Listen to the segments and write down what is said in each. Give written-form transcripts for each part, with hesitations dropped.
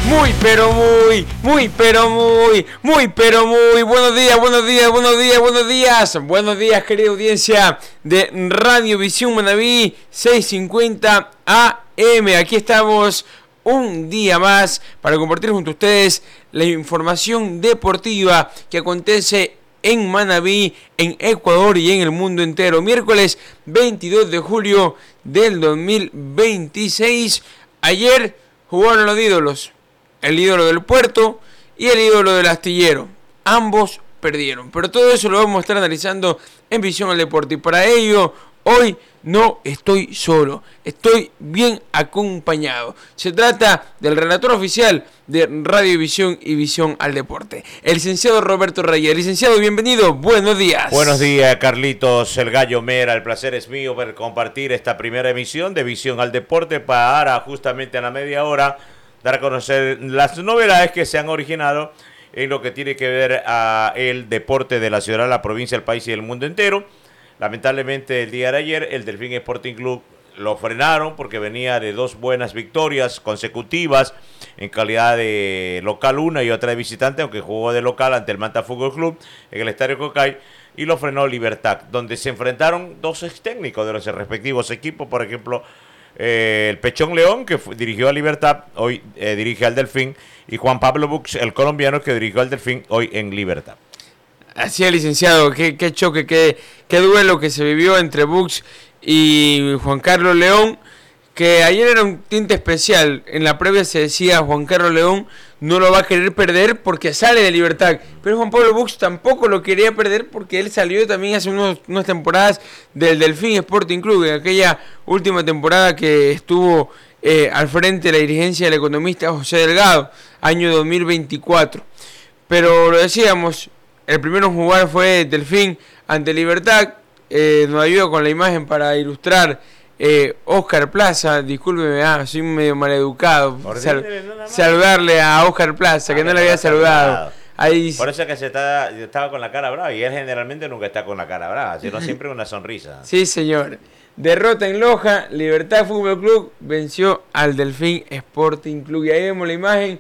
Muy buenos días, querida audiencia de Radio Visión Manabí 650 AM. Aquí estamos un día más para compartir junto a ustedes la información deportiva que acontece en Manabí, en Ecuador y en el mundo entero. Miércoles 22 de julio del 2026. Ayer jugaron los ídolos. El ídolo del puerto y el ídolo del astillero. Ambos perdieron. Pero todo eso lo vamos a estar analizando en Visión al Deporte. Y para ello, hoy no estoy solo. Estoy bien acompañado. Se trata del relator oficial de Radio Visión y Visión al Deporte, el licenciado Roberto Reyes. Licenciado, bienvenido. Buenos días. Buenos días, Carlitos, el Gallo Mera. El placer es mío por compartir esta primera emisión de Visión al Deporte para justamente a la media hora dar a conocer las novedades que se han originado en lo que tiene que ver a el deporte de la ciudad, la provincia, el país y el mundo entero. Lamentablemente el día de ayer el Delfín Sporting Club lo frenaron porque venía de dos buenas victorias consecutivas en calidad de local una y otra de visitante, aunque jugó de local ante el Manta Fútbol Club en el Estadio Cocay, y lo frenó Libertad, donde se enfrentaron dos ex técnicos de los respectivos equipos. Por ejemplo, el Pechón León, que dirigió a Libertad, hoy dirige al Delfín, y Juan Pablo Bux, el colombiano, que dirigió al Delfín, hoy en Libertad. Así es, licenciado, qué choque, qué duelo que se vivió entre Bux y Juan Carlos León, que ayer era un tinte especial. En la previa se decía Juan Carlos León no lo va a querer perder porque sale de Libertad, pero Juan Pablo Bux tampoco lo quería perder porque él salió también hace unas temporadas del Delfín Sporting Club, en aquella última temporada que estuvo al frente de la dirigencia del economista José Delgado, año 2024. Pero lo decíamos, el primero en jugar fue Delfín ante Libertad. Nos ayuda con la imagen para ilustrar Oscar Plaza. Discúlpeme, soy medio maleducado. Saludarle a Oscar Plaza, que no le había saludado. Ahí... Por eso es que estaba con la cara brava, y él generalmente nunca está con la cara brava, sino siempre una sonrisa. Sí, señor. Derrota en Loja, Libertad Fútbol Club venció al Delfín Sporting Club. Y ahí vemos la imagen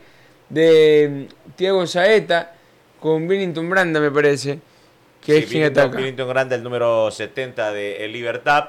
de Thiago Saeta con Billington Branda, me parece, que es quien ataca. Billington Branda, el número 70 de Libertad.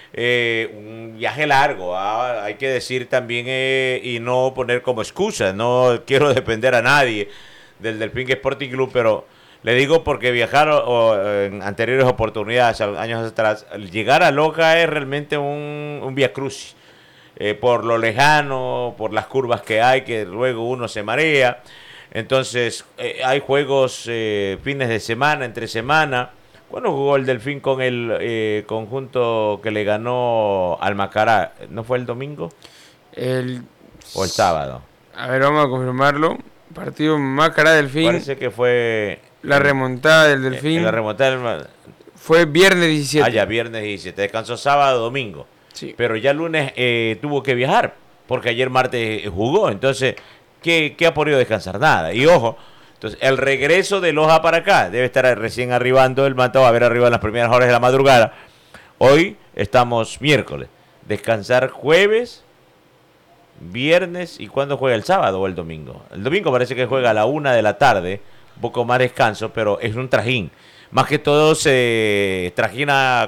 Un viaje largo, hay que decir también, y no poner como excusa, no quiero depender a nadie del Delfín Sporting Club, pero le digo porque viajar en anteriores oportunidades, años atrás, llegar a Loja es realmente un viacrucis, por lo lejano, por las curvas que hay, que luego uno se marea. Entonces hay juegos fines de semana, entre semana. ¿Cuándo jugó el Delfín con el conjunto que le ganó al Macará? ¿No fue el domingo? ¿O el sábado? A ver, vamos a confirmarlo. Partido Macará-Delfín. Parece que fue... La remontada del Delfín. La remontada fue viernes 17. Ya, viernes 17. Descansó sábado, domingo. Sí. Pero ya lunes tuvo que viajar, porque ayer martes jugó. Entonces, ¿qué ha podido descansar? Nada. Y ojo... Entonces, el regreso de Loja para acá debe estar recién arribando el Manta, va a haber arriba en las primeras horas de la madrugada. Hoy estamos miércoles. Descansar jueves, viernes, ¿y cuándo juega? ¿El sábado o el domingo? El domingo parece que juega a la 1 de la tarde, un poco más descanso, pero es un trajín. Más que todo se trajina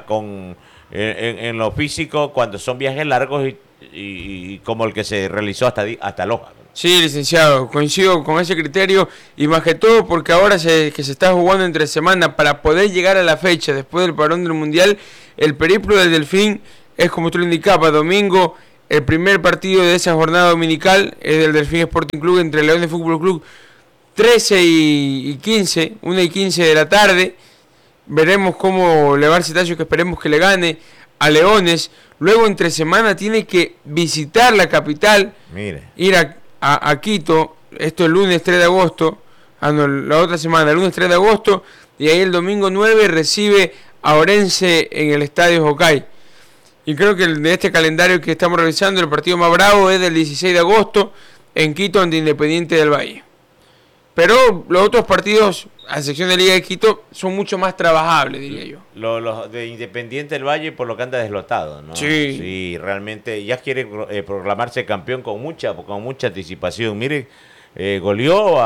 en lo físico cuando son viajes largos y como el que se realizó hasta Loja. Sí, licenciado, coincido con ese criterio, y más que todo porque ahora que se está jugando entre semana para poder llegar a la fecha después del parón del Mundial. El periplo del Delfín es, como usted lo indicaba, domingo. El primer partido de esa jornada dominical es del Delfín Sporting Club entre Leones Fútbol Club, 13 y 15, 1 y 15 de la tarde. Veremos cómo le va el Cetáceo, que esperemos que le gane a Leones. Luego entre semana tiene que visitar la capital, ir a Quito, esto el lunes 3 de agosto, la otra semana, el lunes 3 de agosto, y ahí el domingo 9 recibe a Orense en el Estadio Jocay. Y creo que de este calendario que estamos revisando, el partido más bravo es del 16 de agosto en Quito ante Independiente del Valle. Pero los otros partidos, a sección de Liga de Quito, son mucho más trabajables, diría yo. Los de Independiente del Valle, por lo que anda deslotado, ¿no? Sí. Sí, realmente ya quiere proclamarse campeón con mucha anticipación. Mire goleó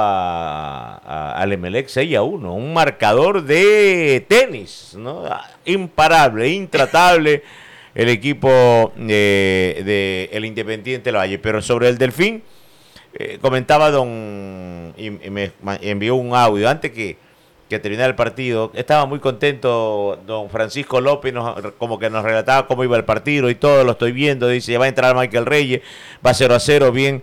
al Emelec 6-1, un marcador de tenis, ¿no? Imparable, intratable el equipo de el Independiente del Valle. Pero sobre el Delfín, comentaba y me envió un audio antes que terminara el partido. Estaba muy contento don Francisco López, como que nos relataba cómo iba el partido y todo, lo estoy viendo. Dice, ya va a entrar Michael Reyes, va 0-0, bien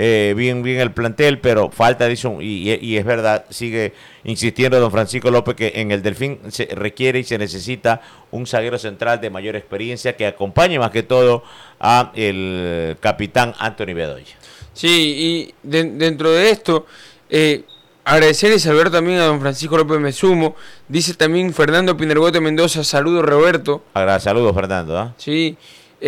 el plantel, pero falta, dice, y es verdad, sigue insistiendo don Francisco López que en el Delfín se requiere y se necesita un zaguero central de mayor experiencia que acompañe más que todo a el capitán Anthony Bedoya. Sí, y dentro de esto, agradecer y saludar también a don Francisco López Mesumo. Dice también Fernando Pinergote Mendoza, saludos Roberto. Saludos Fernando. ¿Eh? Sí,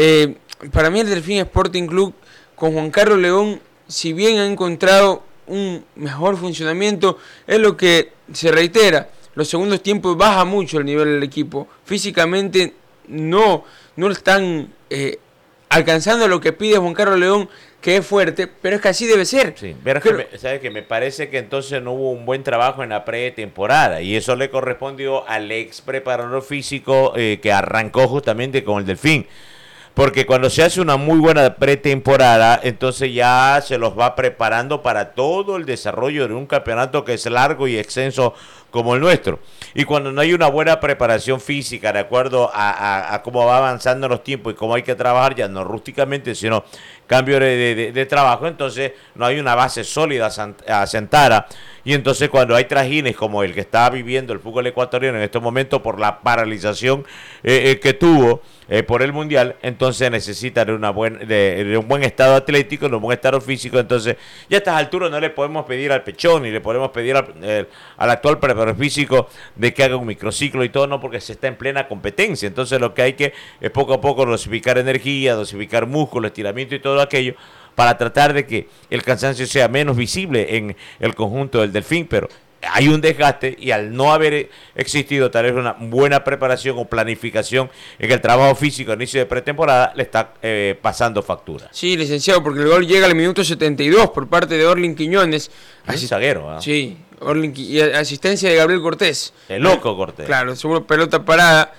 para mí el Delfín Sporting Club con Juan Carlos León, si bien ha encontrado un mejor funcionamiento, es lo que se reitera. Los segundos tiempos baja mucho el nivel del equipo. Físicamente no están alcanzando lo que pide Juan Carlos León, que es fuerte, pero es que así debe ser. Sí, pero ¿sabes qué? Me parece que entonces no hubo un buen trabajo en la pretemporada y eso le correspondió al ex preparador físico que arrancó justamente con el Delfín. Porque cuando se hace una muy buena pretemporada, entonces ya se los va preparando para todo el desarrollo de un campeonato que es largo y extenso como el nuestro. Y cuando no hay una buena preparación física, de acuerdo a cómo va avanzando los tiempos y cómo hay que trabajar, ya no rústicamente, sino cambio de trabajo, entonces no hay una base sólida asentada. Y entonces cuando hay trajines como el que está viviendo el fútbol ecuatoriano en estos momentos por la paralización que tuvo por el Mundial, entonces necesitan de un buen estado atlético, de un buen estado físico. Entonces ya a estas alturas no le podemos pedir al Pechón ni le podemos pedir al actual preparador físico de que haga un microciclo y todo, no, porque se está en plena competencia. Entonces lo que hay que es poco a poco dosificar energía, dosificar músculo, estiramiento y todo aquello para tratar de que el cansancio sea menos visible en el conjunto del Delfín. Pero hay un desgaste y al no haber existido tal vez una buena preparación o planificación en el trabajo físico a inicio de pretemporada, le está pasando factura. Sí, licenciado, porque el gol llega al minuto 72 por parte de Orlin Quiñones. Zaguero, ¿eh? Sí, y asistencia de Gabriel Cortés. El loco Cortés. Claro, seguro pelota parada.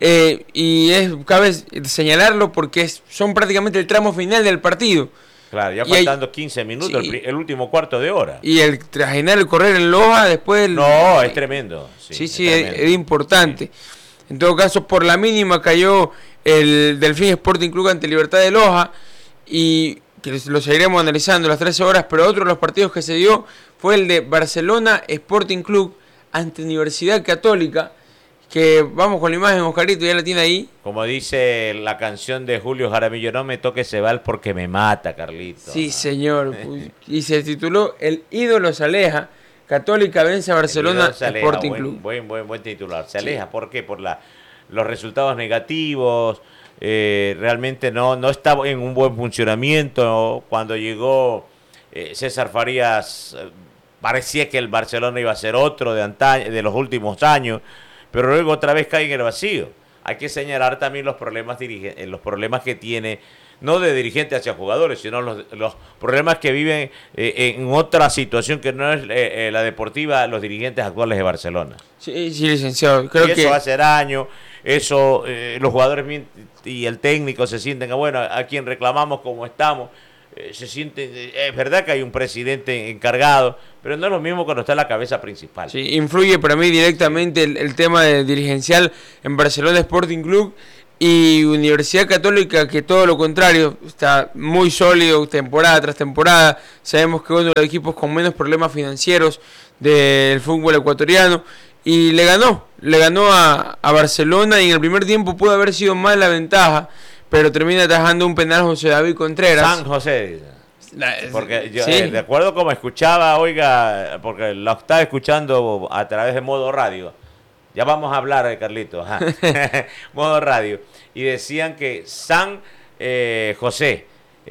Y cabe señalarlo porque son prácticamente el tramo final del partido. Claro, ya faltando 15 minutos, sí, el último cuarto de hora. Y el trajinar, el correr en Loja, después... No, es tremendo. Sí, es importante. Sí. En todo caso, por la mínima cayó el Delfín Sporting Club ante Libertad de Loja, y que lo seguiremos analizando a las 13 horas, pero otro de los partidos que se dio fue el de Barcelona Sporting Club ante Universidad Católica, que vamos con la imagen, Oscarito, ya la tiene ahí. Como dice la canción de Julio Jaramillo, no me toques Cebal porque me mata, Carlito. Sí, señor. Y se tituló El ídolo se aleja. Católica vence a Barcelona Sporting Club. Buen titular. Se aleja, sí. ¿Por qué? Por los resultados negativos. Realmente no estaba en un buen funcionamiento. Cuando llegó César Farías, parecía que el Barcelona iba a ser otro de los últimos años. Pero luego otra vez cae en el vacío. Hay que señalar también los problemas que tiene, no de dirigentes hacia jugadores, sino los problemas que viven en otra situación que no es la deportiva, los dirigentes actuales de Barcelona. Sí, licenciado. Creo que eso hace daño, los jugadores y el técnico se sienten, bueno, a quien reclamamos como estamos. Se siente, es verdad que hay un presidente encargado, pero no es lo mismo cuando está en la cabeza principal. Sí, influye para mí directamente el tema dirigencial en Barcelona Sporting Club y Universidad Católica, que todo lo contrario, está muy sólido temporada tras temporada. Sabemos que es uno de los equipos con menos problemas financieros del fútbol ecuatoriano, y le ganó a Barcelona, y en el primer tiempo pudo haber sido más la ventaja, pero termina atajando un penal José David Contreras. San José. Porque yo, de acuerdo como escuchaba, oiga, porque lo estaba escuchando a través de modo radio. Ya vamos a hablar, Carlito. Modo radio. Y decían que San José,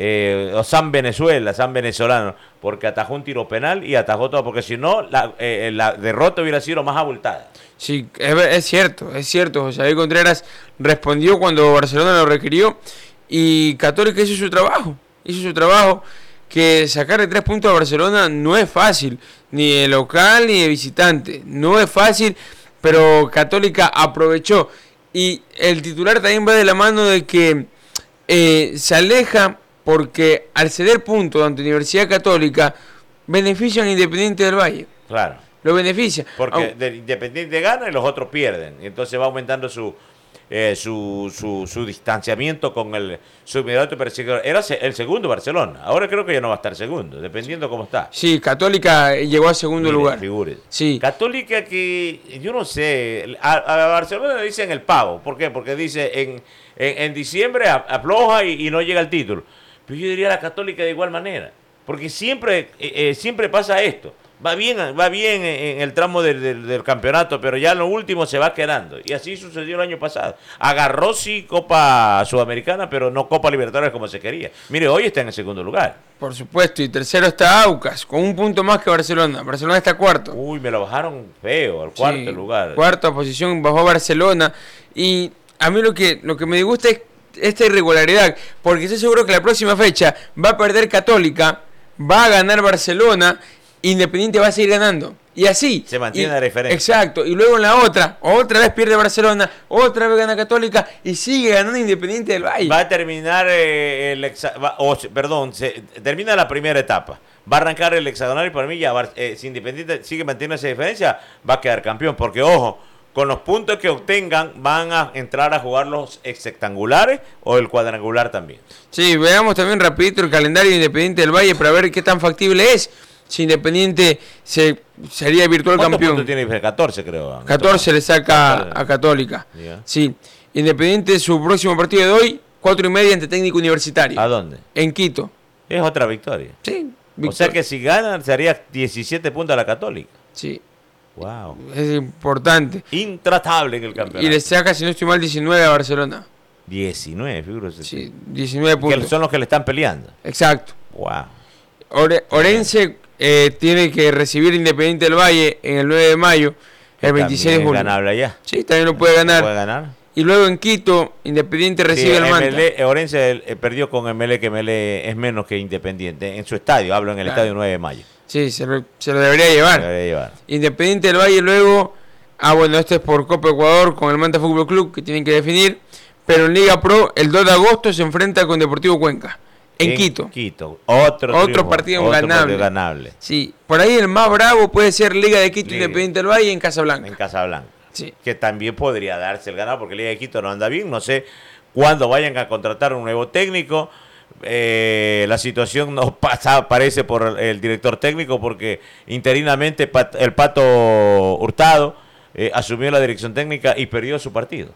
o San Venezuela, San Venezolano, porque atajó un tiro penal y atajó todo, porque si no, la derrota hubiera sido más abultada. Sí, es cierto, José David Contreras respondió cuando Barcelona lo requirió, y Católica hizo su trabajo, que sacarle 3 puntos a Barcelona no es fácil, ni de local ni de visitante, no es fácil, pero Católica aprovechó. Y el titular también va de la mano de que se aleja porque al ceder puntos ante Universidad Católica benefician a Independiente del Valle. Claro. Lo beneficia. Porque Independiente gana y los otros pierden. Y entonces va aumentando su distanciamiento con el subinmediato perseguidor. Era el segundo Barcelona. Ahora creo que ya no va a estar segundo, dependiendo cómo está. Sí, Católica llegó a segundo lugar. Figure. Sí. Católica que, yo no sé, a Barcelona le dicen el pavo. ¿Por qué? Porque dice en diciembre afloja y no llega al título. Pero yo diría la Católica de igual manera. Porque siempre pasa esto. Va bien en el tramo del campeonato, pero ya en lo último se va quedando. Y así sucedió el año pasado. Agarró sí Copa Sudamericana, pero no Copa Libertadores como se quería. Mire, hoy está en el segundo lugar. Por supuesto, y tercero está Aucas, con 1 punto más que Barcelona. Barcelona está cuarto. Uy, me lo bajaron feo, al cuarto lugar. Cuarta posición, bajó Barcelona. Y a mí lo que me disgusta es esta irregularidad, porque estoy seguro que la próxima fecha va a perder Católica, va a ganar Barcelona, Independiente va a seguir ganando. Y así. Se mantiene la diferencia. Exacto. Y luego en la otra vez pierde Barcelona, otra vez gana Católica y sigue ganando Independiente del Valle. Va a terminar termina la primera etapa. Va a arrancar el hexagonal y para mí ya si Independiente sigue manteniendo esa diferencia, va a quedar campeón. Porque ojo, con los puntos que obtengan van a entrar a jugar los hexactangulares o el cuadrangular también. Sí, veamos también rapidito el calendario de Independiente del Valle para ver qué tan factible es. Si Independiente sería virtual campeón. ¿Cuántos puntos tiene? 14 creo. 14 le saca a Católica. Yeah. Sí. Independiente, su próximo partido de hoy, 4:30 ante Técnico Universitario. ¿A dónde? En Quito. Es otra victoria. Sí. O sea que si ganan, sería 17 puntos a la Católica. Sí. Wow. Es importante. Intratable en el campeonato. Y le saca, si no estoy mal, 19 a Barcelona. 19, figúrese. Sí, 19 puntos. Que son los que le están peleando. Exacto. Wow. Orense tiene que recibir Independiente del Valle en el 9 de mayo, el 26 de junio. Es ganable allá. Sí, también lo puede ganar. ¿Puede ganar? Y luego en Quito, Independiente recibe el Manta. Orense perdió con MLE, que MLE es menos que Independiente. En su estadio, hablo en el estadio 9 de mayo. Sí, se lo debería llevar. Independiente del Valle luego, esto es por Copa Ecuador con el Manta Fútbol Club, que tienen que definir. Pero en Liga Pro, el 2 de agosto se enfrenta con Deportivo Cuenca. En Quito. Otro partido ganable. Sí, por ahí el más bravo puede ser Liga de Quito, Independiente del Valle en Casablanca. En Casablanca. Sí. Que también podría darse el ganado porque Liga de Quito no anda bien. No sé cuándo vayan a contratar un nuevo técnico. La situación no parece por el director técnico porque interinamente el Pato Hurtado asumió la dirección técnica y perdió su partido.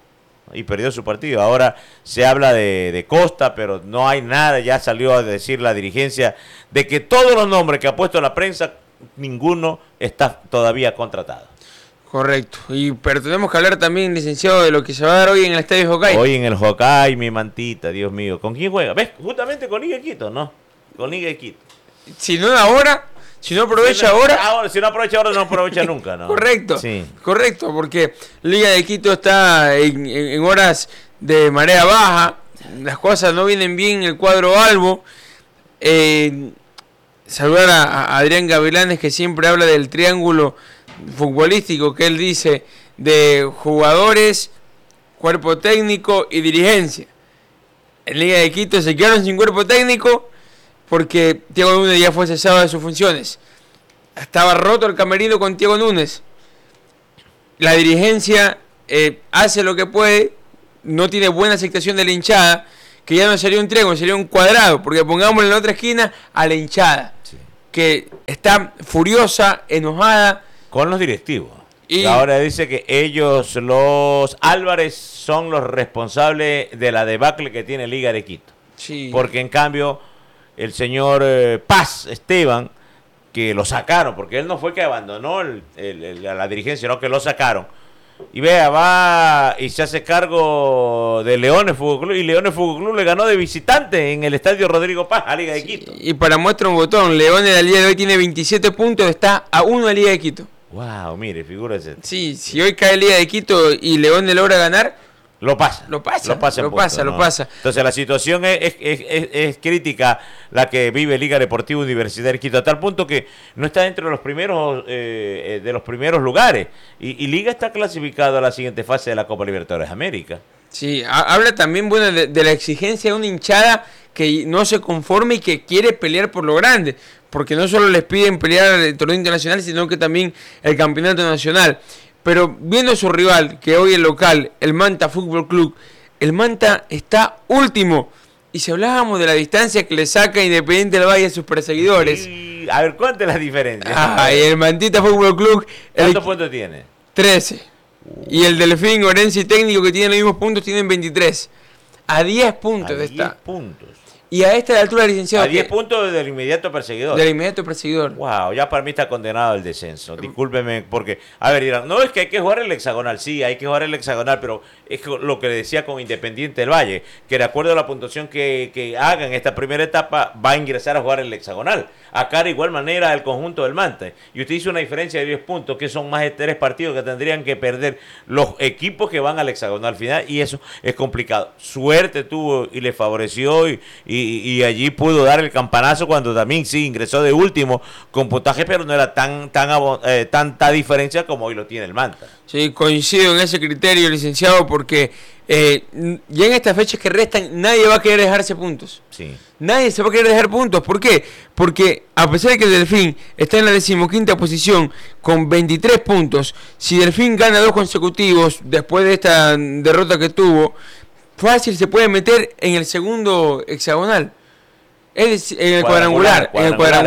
Ahora se habla de Costa, pero no hay nada. Ya salió a decir la dirigencia de que todos los nombres que ha puesto la prensa, ninguno está todavía contratado. Correcto. Pero tenemos que hablar también, licenciado, de lo que se va a dar hoy en el Estadio Hokkaido. Hoy en el Hokkaido, mi mantita, Dios mío. ¿Con quién juega? ¿Ves? Justamente con Liga de Quito, ¿no? Con Liga de Quito. Si no ahora... Si no aprovecha ahora... Si no aprovecha ahora, no aprovecha nunca, ¿no? Correcto, sí. Correcto, porque Liga de Quito está en horas de marea baja, las cosas no vienen bien en el cuadro albo. Saludar a Adrián Gavilanes, que siempre habla del triángulo futbolístico, que él dice, de jugadores, cuerpo técnico y dirigencia. En Liga de Quito se quedaron sin cuerpo técnico, porque Thiago Núñez ya fue cesado de sus funciones. Estaba roto el camerino con Thiago Núñez. La dirigencia hace lo que puede, no tiene buena aceptación de la hinchada, que ya no sería un triángulo, sería un cuadrado, porque pongámosle en la otra esquina a la hinchada, sí, que está furiosa, enojada. Con los directivos. Y ahora dice que ellos, los Álvarez, son los responsables de la debacle que tiene Liga de Quito. Sí. Porque en cambio... el señor Paz Esteban, que lo sacaron, porque él no fue que abandonó la dirigencia, sino que lo sacaron. Y vea, va y se hace cargo de Leones Fútbol Club, y Leones Fútbol Club le ganó de visitante en el estadio Rodrigo Paz a Liga de Quito. Y para muestra un botón, Leones al día de hoy tiene 27 puntos, está a 1 a Liga de Quito. Wow, mire, figúrese. Sí, si hoy cae Liga de Quito y Leones logra ganar, Lo pasa. Lo pasa. Entonces la situación es crítica la que vive Liga Deportiva Universidad de Quito, a tal punto que no está dentro de los primeros lugares. Y Liga está clasificado a la siguiente fase de la Copa Libertadores América. Sí, habla también bueno de la exigencia de una hinchada que no se conforme y que quiere pelear por lo grande, porque no solo les piden pelear el torneo internacional, sino que también el campeonato nacional. Pero viendo su rival, que hoy es local, el Manta Fútbol Club, el Manta está último. Y si hablábamos de la distancia que le saca Independiente del Valle a sus perseguidores. Y, a ver, ¿cuánta es la diferencia? El Mantita Fútbol Club. ¿Cuántos puntos tiene? 13. Y el Delfín, Orense y Técnico, que tienen los mismos puntos, tienen 23. A 10 puntos está. 10 puntos. Y a esta altura, licenciado. A 10 puntos del inmediato perseguidor. Del inmediato perseguidor. Wow, ya para mí está condenado el descenso. Discúlpeme, porque, a ver, dirán, no, es que hay que jugar el hexagonal. Sí, hay que jugar el hexagonal, pero es lo que le decía con Independiente del Valle, que de acuerdo a la puntuación que haga en esta primera etapa, va a ingresar a jugar el hexagonal. Acá de igual manera el conjunto del Manta. Y usted hizo una diferencia de 10 puntos, que son más de 3 partidos que tendrían que perder los equipos que van al hexagonal final, y eso es complicado. Suerte tuvo y le favoreció y allí pudo dar el campanazo cuando también sí ingresó de último con puntaje, pero no era tanta diferencia como hoy lo tiene el Manta. Sí, coincido en ese criterio, licenciado, porque ya en estas fechas que restan nadie va a querer dejarse puntos. Sí. Nadie se va a querer dejar puntos. ¿Por qué? Porque a pesar de que el Delfín está en la 15ª posición con 23 puntos, si Delfín gana 2 consecutivos después de esta derrota que tuvo, fácil se puede meter en el segundo hexagonal. Es en el cuadrangular. Sí,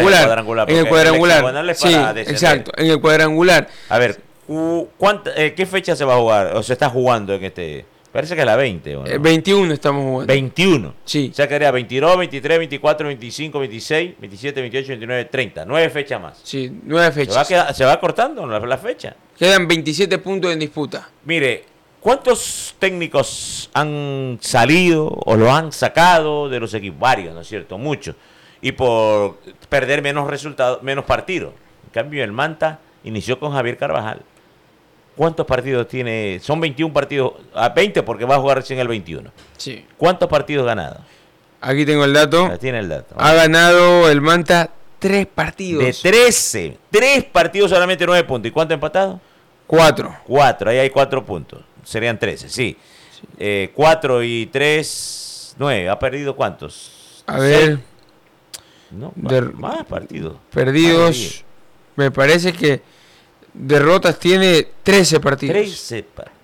exacto, en el cuadrangular. A ver, ¿qué fecha se va a jugar? ¿O se está jugando en este? Parece que es la 20. ¿O no? 21 estamos jugando. 21. Sí. O sea que haría 22, 23, 24, 25, 26, 27, 28, 29, 30. 9 fechas más. Sí, 9 fechas. Se va cortando la fecha. Quedan 27 puntos en disputa. Mire, ¿cuántos técnicos han salido o lo han sacado de los equipos? Varios, ¿no es cierto? Muchos. Y por perder menos resultados, menos partidos. En cambio, el Manta inició con Javier Carvajal. ¿Cuántos partidos tiene? Son 21 partidos, a 20 porque va a jugar recién el 21. Sí. ¿Cuántos partidos ganados? Aquí tengo el dato. Tiene el dato. Ha ganado el Manta 3 partidos. De 13. 3 partidos solamente 9 puntos. ¿Y cuánto empatado? 4. 4, ahí hay 4 puntos. Serían 13, sí. 4 y 3, 9. ¿Ha perdido cuántos? A ver. No, más partidos. Perdidos. Me parece que derrotas tiene 13 partidos. 13 partidos.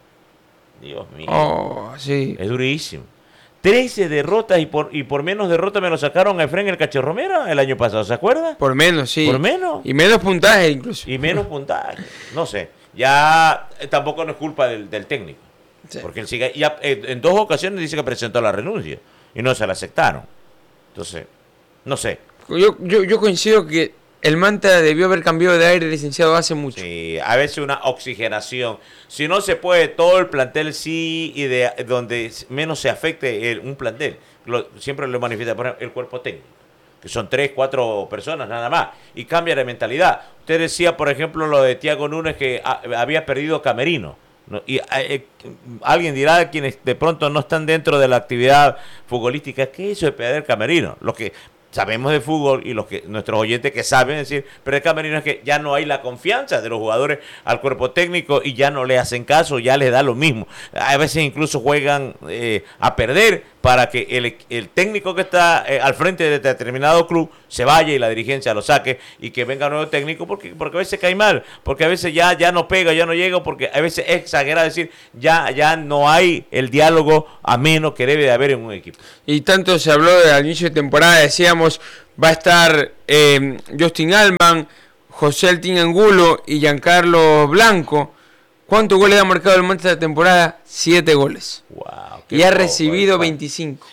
Dios mío. Oh, sí. Es durísimo. 13 derrotas y por menos derrotas me lo sacaron a Efraín el Cachorromero el año pasado, ¿se acuerda? Por menos, sí. Por menos. Y menos puntaje incluso. Y menos puntaje. No sé. Ya tampoco no es culpa del técnico. Sí. Porque él sigue, ya en 2 ocasiones dice que presentó la renuncia y no se la aceptaron. Entonces, no sé. Yo coincido que el Manta debió haber cambiado de aire, licenciado, hace mucho. Sí, a veces una oxigenación. Si no se puede, todo el plantel sí, y de donde menos se afecte un plantel. Siempre lo manifiesta, por ejemplo, el cuerpo técnico, que son 3, 4 personas nada más, y cambia de mentalidad. Usted decía, por ejemplo, lo de Thiago Núñez, que había perdido camerino. Y alguien dirá, quienes de pronto no están dentro de la actividad futbolística, ¿qué es eso de perder camerino? Lo que sabemos de fútbol y nuestros oyentes que saben decir, pero el camerino es que ya no hay la confianza de los jugadores al cuerpo técnico y ya no le hacen caso, ya les da lo mismo. A veces incluso juegan a perder para que el técnico que está al frente de determinado club se vaya y la dirigencia lo saque y que venga un nuevo técnico porque a veces cae mal, porque a veces ya no pega, ya no llega, porque a veces es exagerado decir ya no hay el diálogo ameno que debe de haber en un equipo. Y tanto se habló al inicio de temporada, decíamos, va a estar Justin Allman, José Altín Angulo y Giancarlo Blanco. ¿Cuántos goles ha marcado el Manta esta temporada? 7 goles. Wow, y ha recibido 25.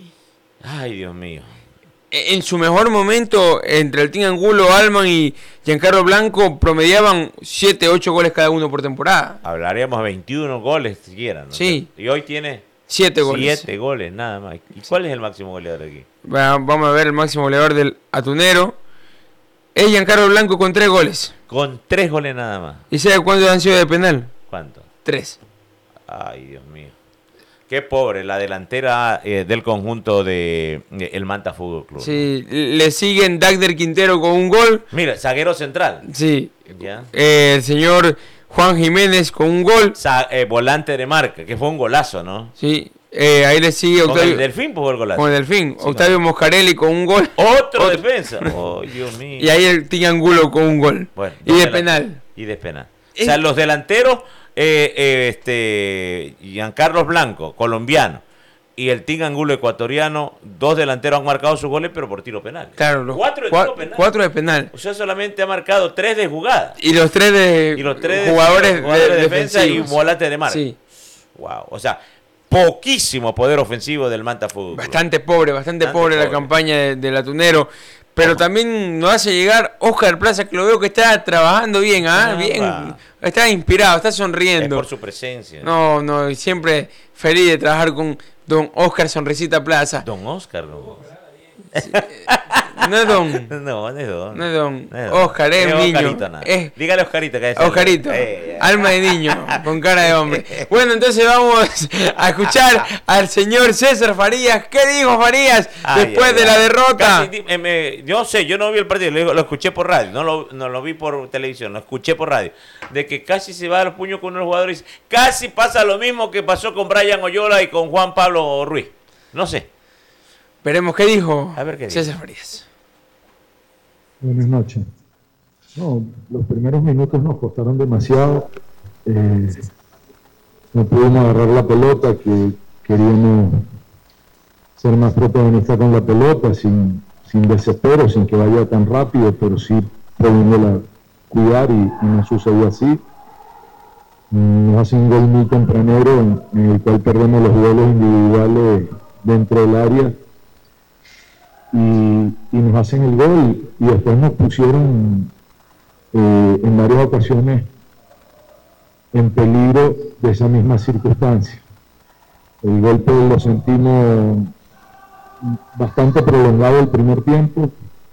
Ay, Dios mío. En su mejor momento, entre Altín Angulo, Allman y Giancarlo Blanco, promediaban 7, 8 goles cada uno por temporada. Hablaríamos de 21 goles siquiera, ¿no? Sí. Y hoy tiene 7 goles. 7 goles, nada más. ¿Y cuál es el máximo goleador aquí? Vamos a ver el máximo goleador del Atunero. Es Giancarlo Blanco con 3 goles. Con 3 goles nada más. ¿Y sabe cuántos han sido de penal? ¿Cuánto? 3. Ay, Dios mío. Qué pobre la delantera del conjunto de el Manta Fútbol Club. Sí, le siguen Dagder Quintero con un gol. Mira, zaguero central. Sí. Ya. El señor Juan Jiménez con un gol. Volante de marca, que fue un golazo, ¿no? Sí. Ahí le sigue Octavio. Con el Delfín fue el golazo. Con el Delfín. Sí, Octavio Moscarelli con un gol. Otro defensa. Oh, Dios mío. Y ahí el Tingangulo con un gol. Bueno, y de penal. Y de penal. O sea, los delanteros, Giancarlos Blanco, colombiano, y el Tingangulo ecuatoriano, 2 delanteros han marcado sus goles, pero por tiro penal. Claro, los 4 de tiro penal. 4 de penal. O sea, solamente ha marcado 3 de jugada. Y los 3 de jugadores de defensa y volante de marca. Sí. Wow. O sea, poquísimo poder ofensivo del Manta Fútbol. Bastante pobre la campaña del Atunero. Pero también nos hace llegar Oscar Plaza, que lo veo que está trabajando bien, bien, está inspirado, está sonriendo. Es por su presencia. No, siempre feliz de trabajar con don Oscar Sonrisita Plaza. Don Oscar, no. Sí, no es don. No es don. No es don. Oscar es un niño. Dígale Oscarito que es Oscarito. Alma de niño, con cara de hombre. Bueno, entonces vamos a escuchar al señor César Farías. ¿Qué dijo Farías después de la derrota? Yo no vi el partido, lo escuché por radio, no lo vi por televisión, lo escuché por radio. De que casi se va a los puños con unos jugadores. Casi pasa lo mismo que pasó con Brian Oyola y con Juan Pablo Ruiz. No sé. Veremos qué dijo César Farías. Buenas noches. No, los primeros minutos nos costaron demasiado. No pudimos agarrar la pelota, que queríamos ser más protagonistas con la pelota, sin desespero, sin que vaya tan rápido, pero sí pudiéndola cuidar y no sucedió así. Nos hacen un gol muy tempranero en el cual perdemos los duelos individuales dentro del área. Y nos hacen el gol y después nos pusieron en varias ocasiones en peligro de esa misma circunstancia. El golpe lo sentimos bastante prolongado el primer tiempo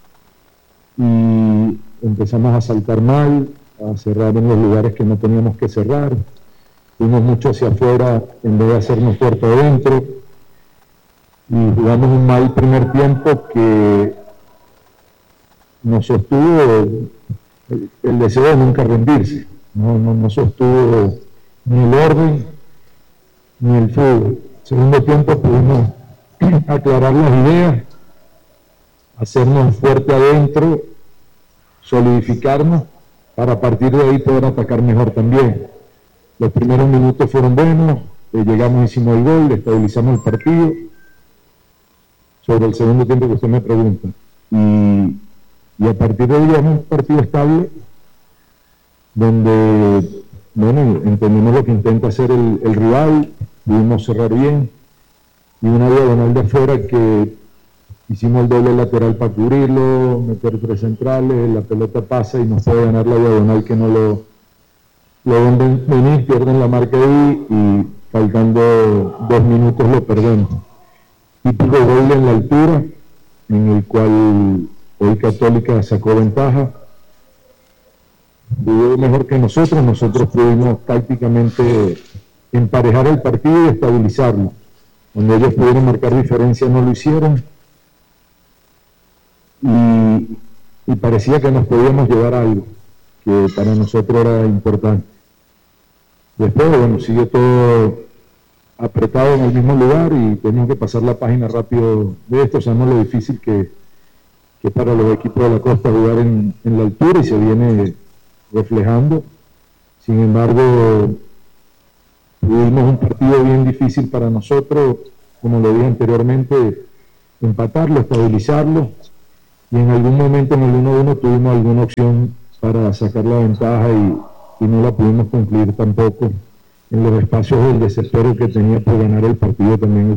y empezamos a saltar mal, a cerrar en los lugares que no teníamos que cerrar, fuimos mucho hacia afuera en vez de hacernos fuerte adentro. Y jugamos un mal primer tiempo que nos sostuvo el deseo de nunca rendirse. No sostuvo ni el orden ni el fútbol. Segundo tiempo pudimos aclarar las ideas, hacernos fuerte adentro, solidificarnos para a partir de ahí poder atacar mejor también. Los primeros minutos fueron buenos, llegamos, hicimos el gol, estabilizamos el partido. Sobre el segundo tiempo que usted me pregunta. Y a partir de ahí es un partido estable, donde, entendemos lo que intenta hacer el rival, pudimos cerrar bien, y una diagonal de afuera que hicimos el doble lateral para cubrirlo, meter 3 centrales, la pelota pasa y nos puede ganar la diagonal que no lo ven venir, pierden la marca ahí, y faltando 2 minutos lo perdemos. Típico gol en la altura, en el cual hoy Católica sacó ventaja. Jugó mejor que nosotros pudimos tácticamente emparejar el partido y estabilizarlo. Cuando ellos pudieron marcar diferencia no lo hicieron. Y parecía que nos podíamos llevar a algo, que para nosotros era importante. Después, sigue todo apretado en el mismo lugar y tenemos que pasar la página rápido de esto. Sabemos lo difícil que para los equipos de la costa jugar en la altura y se viene reflejando. Sin embargo, tuvimos un partido bien difícil para nosotros, como lo dije anteriormente, empatarlo, estabilizarlo, y en algún momento en el 1-1 tuvimos alguna opción para sacar la ventaja y no la pudimos concluir tampoco, en los espacios del desespero que tenía por ganar el partido también el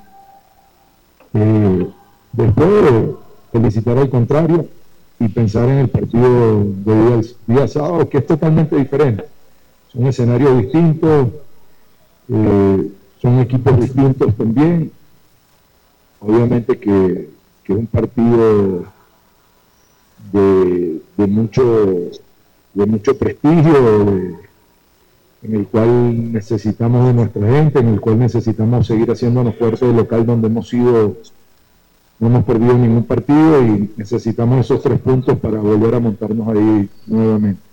rival. Después, felicitar al contrario y pensar en el partido de día sábado, que es totalmente diferente. Son escenarios distintos, son equipos distintos también. Obviamente que es un partido de mucho prestigio, en el cual necesitamos de nuestra gente, en el cual necesitamos seguir haciéndonos fuerza de local donde no hemos perdido ningún partido y necesitamos esos 3 puntos para volver a montarnos ahí nuevamente.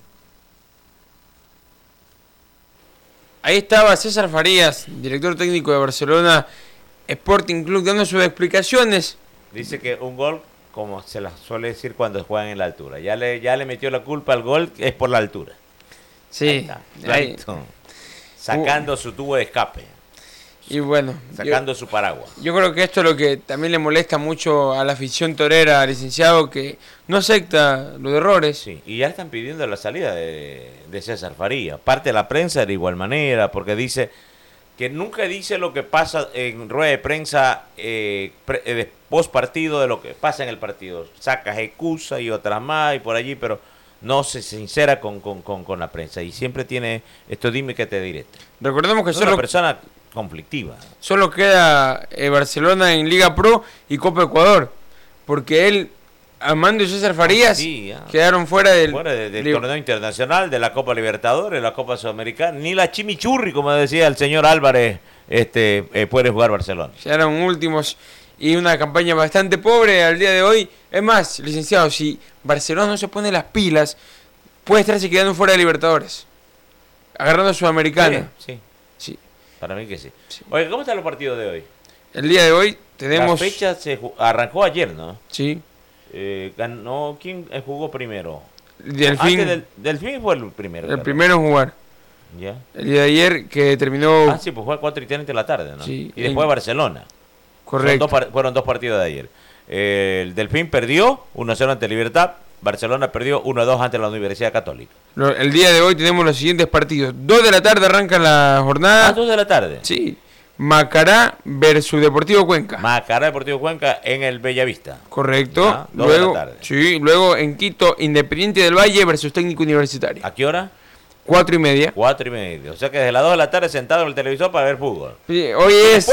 Ahí estaba César Farías, director técnico de Barcelona Sporting Club, dando sus explicaciones. Dice que un gol, como se las suele decir cuando juegan en la altura, ya le metió la culpa al gol, es por la altura. Sí, ahí está, sacando su tubo de escape. Y bueno, sacando su paraguas. Yo creo que esto es lo que también le molesta mucho a la afición torera, licenciado, que no acepta los errores. Sí, y ya están pidiendo la salida de César Farías. Parte de la prensa de igual manera, porque dice que nunca dice lo que pasa en rueda de prensa post partido de lo que pasa en el partido. Saca excusa y otras más y por allí, pero no se sincera con la prensa. Y siempre tiene esto, dime que te diré. Recordemos que es una persona conflictiva. Solo queda Barcelona en Liga Pro y Copa Ecuador, porque él, Armando y César Farías quedaron fuera del torneo internacional, de la Copa Libertadores, la Copa Sudamericana, ni la chimichurri, como decía el señor Álvarez, puede jugar Barcelona. Quedaron últimos y una campaña bastante pobre al día de hoy. Es más, licenciado, si Barcelona no se pone las pilas, puede estarse quedando fuera de Libertadores, agarrando a Sudamericana. Sí. Para mí que sí. Oye, ¿cómo están los partidos de hoy? El día de hoy tenemos... La fecha se arrancó ayer, ¿no? Sí. Ganó, ¿quién jugó primero? Delfín. Delfín fue el primero. El primero en jugar. Ya. El día de ayer que terminó... Sí, pues fue a 4:30 de la tarde, ¿no? Sí. Y después Barcelona. Correcto. Fueron 2 partidos de ayer. El Delfín perdió 1-0 ante Libertad. Barcelona perdió 1-2 ante la Universidad Católica. El día de hoy tenemos los siguientes partidos. 2 de la tarde arranca la jornada. 2 de la tarde. Sí. Macará versus Deportivo Cuenca. Macará Deportivo Cuenca en el Bellavista. Correcto. 2 de la tarde. Sí, luego en Quito, Independiente del Valle versus Técnico Universitario. ¿A qué hora? 4:30. 4:30. O sea que desde las 2 de la tarde sentado en el televisor para ver fútbol. Sí, hoy es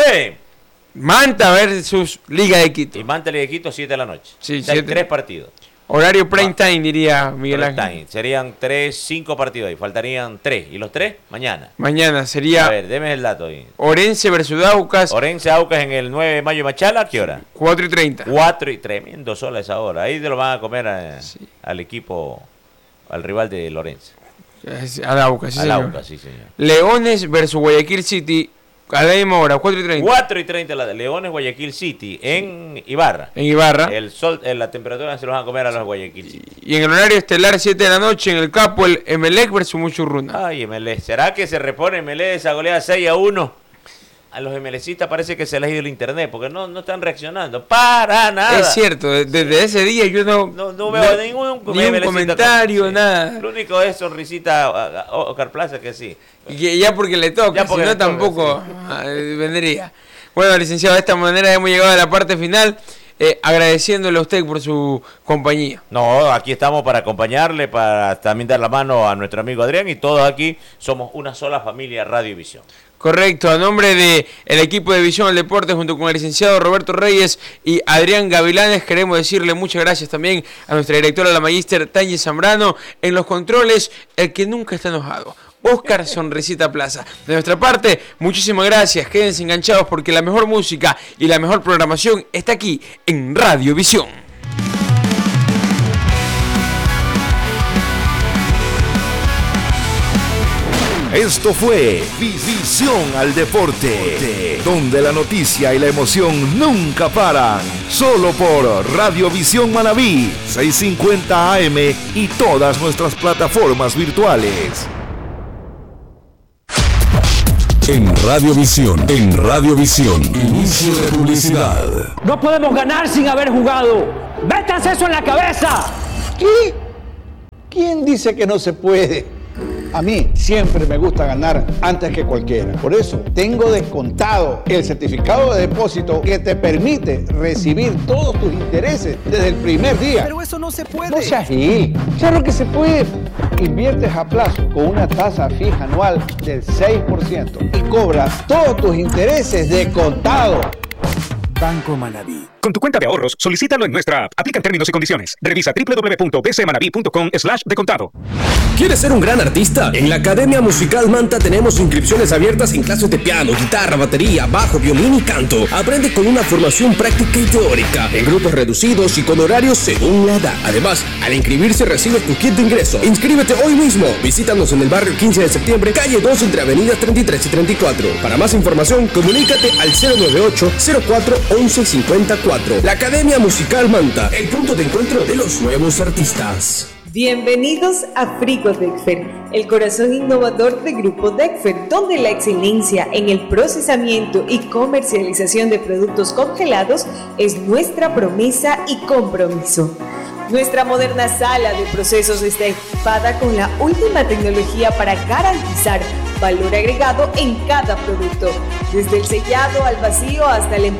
Manta versus Liga de Quito. Y Manta Liga de Quito, 7 de la noche. Sí, 3 partidos. Horario prime time, diría Miguel Ángel. Serían 5 partidos ahí. Faltarían 3. ¿Y los 3? Mañana. Mañana sería... A ver, deme el dato ahí. Orense versus Aucas. Orense Aucas en el 9 de mayo de Machala. ¿A qué hora? 4:30. 4 y tremendo sol a esa hora. Ahí te lo van a comer al equipo, al rival de Lorenzo. Al Aucas, sí, señor. Aucas, sí, señor. Leones versus Guayaquil City. A la misma hora, 4:30. 4:30 la de Leones, Guayaquil City, en Ibarra. En Ibarra. El sol, la temperatura se los van a comer a los Guayaquil City. Y en el horario estelar, 7 de la noche, en el Capo, el Emelec versus Muchurruna. Ay, Emelec. ¿Será que se repone Emelec esa goleada 6-1? A los emelecistas parece que se les ha ido el internet, porque no están reaccionando. Para nada. Es cierto, desde ese día yo no veo ningún comentario, nada. Lo único es sonrisita a Oscar Plaza, que sí. Y que ya porque le toca, si no tampoco vendría. Bueno, licenciado, de esta manera hemos llegado a la parte final, agradeciéndole a usted por su compañía. No, aquí estamos para acompañarle, para también dar la mano a nuestro amigo Adrián, y todos aquí somos una sola familia Radio y Visión. Correcto, a nombre del equipo de Visión al Deporte, junto con el licenciado Roberto Reyes y Adrián Gavilanes, queremos decirle muchas gracias también a nuestra directora, la magíster Tanya Zambrano, en los controles, el que nunca está enojado, Oscar Sonrisita Plaza. De nuestra parte, muchísimas gracias, quédense enganchados porque la mejor música y la mejor programación está aquí en Radio Visión. Esto fue Visión al Deporte, donde la noticia y la emoción nunca paran. Solo por Radio Visión Manabí, 650 AM y todas nuestras plataformas virtuales. En Radiovisión, inicio de publicidad. No podemos ganar sin haber jugado. ¡Métanse eso en la cabeza! ¿Qué? ¿Quién dice que no se puede? A mí siempre me gusta ganar antes que cualquiera. Por eso tengo descontado el certificado de depósito que te permite recibir todos tus intereses desde el primer día. Pero eso no se puede. No seas así. Claro que se puede. Inviertes a plazo con una tasa fija anual del 6% y cobras todos tus intereses de contado. Banco Manabí. Con tu cuenta de ahorros, solicítalo en nuestra app. Aplican términos y condiciones. Revisa www.bcmanabí.com/decontado. ¿Quieres ser un gran artista? En la Academia Musical Manta tenemos inscripciones abiertas en clases de piano, guitarra, batería, bajo, violín y canto. Aprende con una formación práctica y teórica, en grupos reducidos y con horarios según la edad. Además, al inscribirse recibes tu kit de ingreso. Inscríbete hoy mismo. Visítanos en el barrio 15 de septiembre, calle 2, entre avenidas 33 y 34. Para más información, comunícate al 098-04-1154. La Academia Musical Manta, el punto de encuentro de los nuevos artistas. Bienvenidos a Frigo Dexfer, el corazón innovador de Grupo Dexfer, donde la excelencia en el procesamiento y comercialización de productos congelados es nuestra promesa y compromiso. Nuestra moderna sala de procesos está equipada con la última tecnología para garantizar valor agregado en cada producto, desde el sellado al vacío hasta el